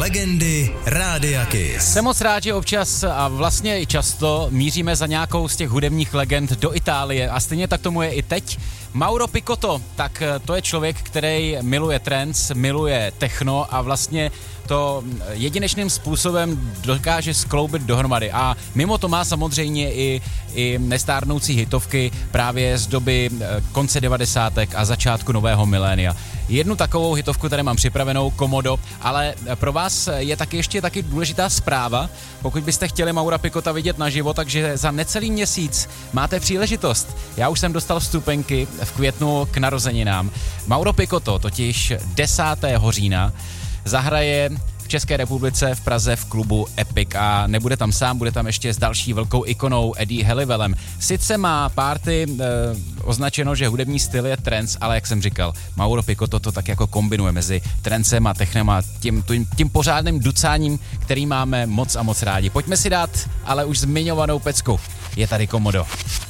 Legendy Rádia Kiss. Jsem moc rád, že občas a vlastně i často míříme za nějakou z těch hudebních legend do Itálie a stejně tak tomu je i teď. Mauro Picotto, tak to je člověk, který miluje trance, miluje techno a vlastně to jedinečným způsobem dokáže skloubit dohromady. A mimo to má samozřejmě i nestárnoucí hitovky právě z doby konce 90. a začátku nového milénia. Jednu takovou hitovku tady mám připravenou, Komodo, ale pro vás je taky důležitá zpráva. Pokud byste chtěli Maura Picotta vidět naživo, takže za necelý měsíc máte příležitost. Já už jsem dostal vstupenky v květnu k narozeninám. Mauro Picotto totiž 10. října zahraje v České republice v Praze v klubu Epic a nebude tam sám, bude tam ještě s další velkou ikonou Eddie Halliwellem. Sice má party označeno, že hudební styl je trance, ale jak jsem říkal, Mauro Picotto to tak jako kombinuje mezi trancem a technem a tím pořádným ducáním, který máme moc a moc rádi. Pojďme si dát ale už zmiňovanou pecku. Je tady Komodo.